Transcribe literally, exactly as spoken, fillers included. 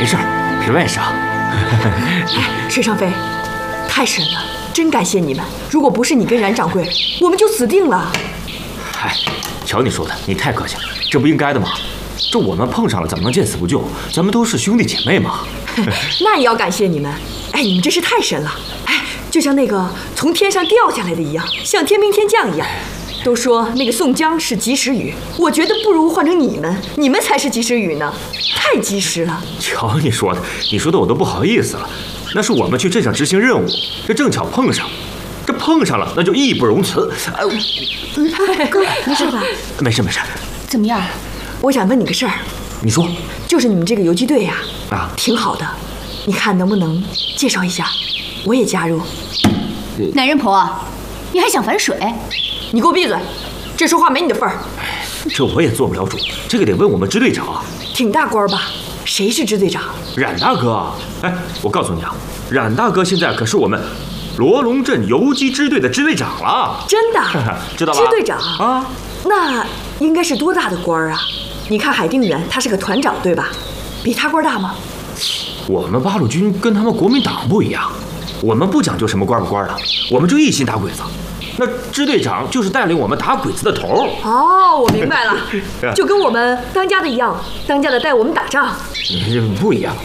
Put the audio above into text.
事儿，是外甥。 哎，沈尚飞，太神了，真感谢你们！如果不是你跟冉掌柜，我们就死定了。 嗨，瞧你说的，你太客气了，这不应该的吗？这我们碰上了，怎么能见死不救？咱们都是兄弟姐妹嘛。 那也要感谢你们。哎，你们真是太神了！哎，就像那个从天上掉下来的一样，像天兵天将一样。都说那个宋江是及时雨，我觉得不如换成你们，你们才是及时雨呢，太及时了。 瞧你说的，你说的我都不好意思了。那是我们去镇上执行任务，这正巧碰上，这碰上了那就义不容辞。哎， 哥，没事吧？ 没事没事。 怎么样？ 我想问你个事儿。 你说。 就是你们这个游击队呀， 啊， 挺好的，你看能不能介绍一下，我也加入。 男人婆，你还想反水？ 你给我闭嘴！这说话没你的份儿。 这我也做不了主，这个得问我们支队长。 挺大官吧？谁是支队长？ 冉大哥。哎，我告诉你啊，冉大哥现在可是我们罗龙镇游击支队的支队长了。 真的？ 知道吧？ 支队长啊， 那应该是多大的官啊？你看海定远他是个团长对吧？比他官大吗？ 我们八路军跟他们国民党不一样，我们不讲究什么官不官的，我们就一心打鬼子。那支队长就是带领我们打鬼子的头。 哦，我明白了，就跟我们当家的一样，当家的带我们打仗。 不一样。